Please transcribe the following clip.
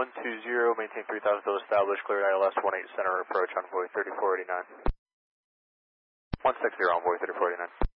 120, maintain 3000 till established, cleared ILS 18 center approach, envoy 3489. 160, envoy 3489.